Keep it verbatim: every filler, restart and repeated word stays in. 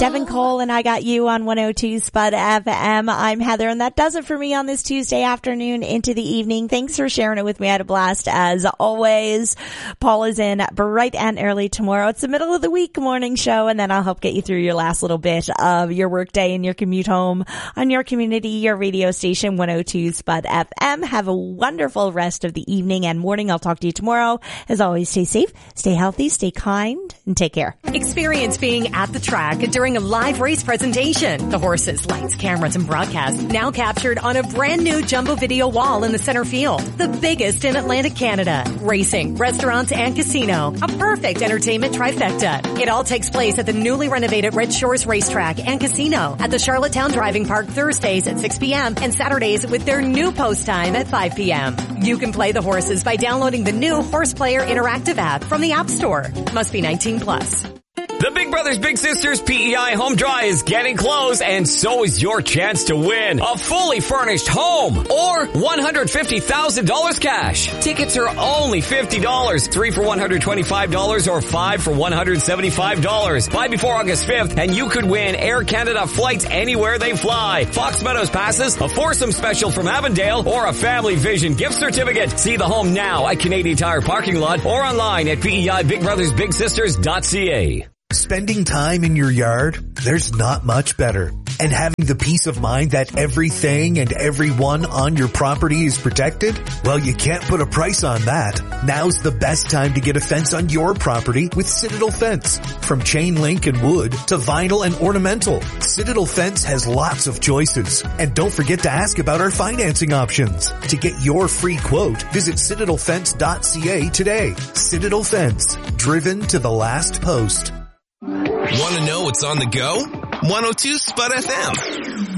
Devin Cole and I Got You on one oh two Spud F M. I'm Heather, and that does it for me on this Tuesday afternoon into the evening. Thanks for sharing it with me. I had a blast as always. Paul is in bright and early tomorrow. It's the middle of the week morning show, and then I'll help get you through your last little bit of your workday and your commute home on your community, your radio station, one oh two Spud F M. Have a wonderful rest of the evening and morning. I'll talk to you tomorrow. As always, stay safe, stay healthy, stay kind, and take care. Experience being at the track during a live race presentation. The horses, lights, cameras, and broadcast now captured on a brand new jumbo video wall in the center field. The biggest in Atlantic Canada. Racing, restaurants, and casino. A perfect entertainment trifecta. It all takes place at the newly renovated Red Shores Racetrack and Casino at the Charlottetown Driving Park Thursdays at six p.m. and Saturdays with their new post time at five p.m. You can play the horses by downloading the new Horse Player Interactive app from the App Store. Must be nineteen plus. The Big Brothers Big Sisters P E I Home Draw is getting close, and so is your chance to win a fully furnished home or one hundred fifty thousand dollars cash. Tickets are only fifty dollars, three for one hundred twenty-five dollars or five for one hundred seventy-five dollars. Buy before August fifth and you could win Air Canada flights anywhere they fly, Fox Meadows passes, a foursome special from Avondale, or a Family Vision gift certificate. See the home now at Canadian Tire Parking Lot or online at P E I Big Brothers Big Sisters dot C A. Spending time in your yard, there's not much better. And having the peace of mind that everything and everyone on your property is protected? Well, you can't put a price on that. Now's the best time to get a fence on your property with Citadel Fence. From chain link and wood to vinyl and ornamental, Citadel Fence has lots of choices. And don't forget to ask about our financing options. To get your free quote, visit Citadel Fence dot C A today. Citadel Fence, driven to the last post. Want to know what's on the go? one oh two Spud F M.